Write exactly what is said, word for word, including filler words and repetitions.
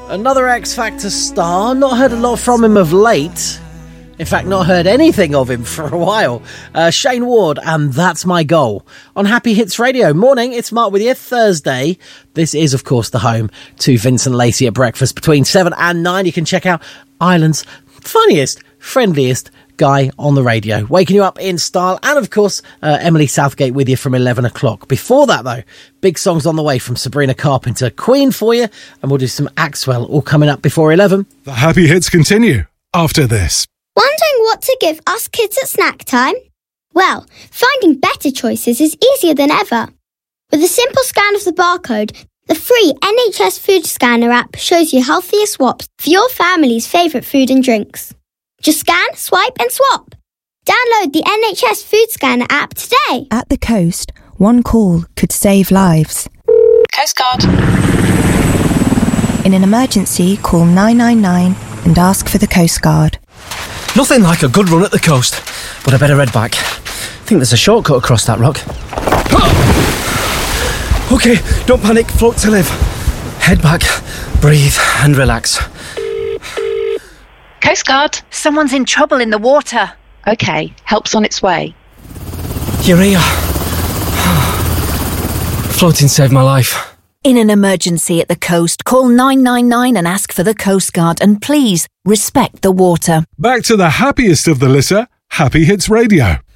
Another X Factor star. Not heard a lot from him of late. In fact, not heard anything of him for a while. Uh, Shane Ward, and That's My Goal. On Happy Hits Radio. Morning, it's Mark with you. Thursday. This is, of course, the home to Vincent Lacey at breakfast. Between seven and nine, you can check out Ireland's funniest, friendliest guy on the radio, waking you up in style. And of course, uh, Emily Southgate with you from eleven o'clock. Before that, though, big songs on the way from Sabrina Carpenter, Queen for you, and we'll do some Axwell all coming up before eleven. The Happy Hits continue after this. Wondering what to give us kids at snack time? Well, finding better choices is easier than ever. With a simple scan of the barcode, the free N H S Food Scanner app shows you healthier swaps for your family's favourite food and drinks. Just scan, swipe and swap. Download the N H S Food Scanner app today. At the coast, one call could save lives. Coast Guard. In an emergency, call nine nine nine and ask for the Coast Guard. Nothing like a good run at the coast, but I better head back. I think there's a shortcut across that rock. OK, don't panic, float to live. Head back, breathe and relax. Coast Guard. Someone's in trouble in the water. OK, help's on its way. You're here. Floating saved my life. In an emergency at the coast, call nine nine nine and ask for the Coast Guard. And please, respect the water. Back to the happiest of the litter, Happy Hits Radio.